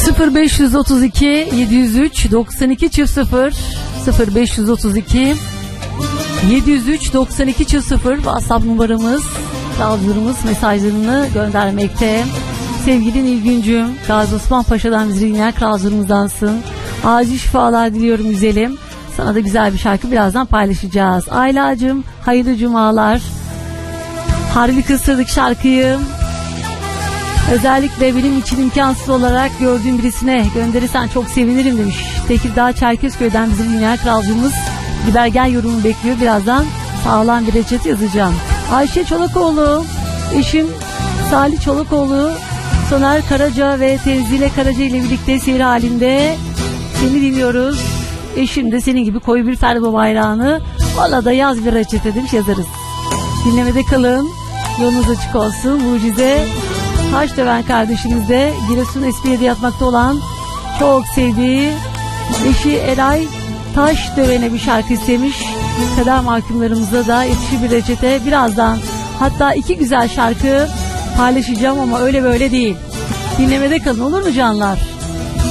0532 703 92 0 0532 703 92 0 WhatsApp numaramız. Kralcılarımız mesajlarını göndermekte. Sevgili Nilgüncüm, Gazi Osman Paşa'dan bizi dinleyen kralcılarımızdansın. Acil şifalar diliyorum güzelim. Sana da güzel bir şarkı birazdan paylaşacağız. Aylacığım, hayırlı cumalar. Harbi kısırdık şarkıyı. Özellikle benim için imkansız olarak gördüğüm birisine gönderirsen çok sevinirim demiş. Tekirdağ Çerkezköy'den bizi dinleyen kralcımız. Gider gel yorumu bekliyor. Birazdan sağlam bir reçete yazacağım. Ayşe Çolakoğlu, eşim Salih Çolakoğlu, Soner Karaca ve Tenzile Karaca ile birlikte seyir halinde seni dinliyoruz. Eşim de senin gibi koyu bir ferbo bayrağını, valla da yaz bir reçete demiş, yazarız. Dinlemede kalın, yolunuz açık olsun. Mucize Taşdöven kardeşimiz de Giresun Esmiye'de yatmakta olan çok sevdiği eşi Eray Taşdöven'e bir şarkı istemiş. Kader mahkumlarımıza da yetişir bir reçete. Birazdan hatta 2 güzel şarkı paylaşacağım ama öyle böyle değil. Dinlemede kalın, olur mu canlar?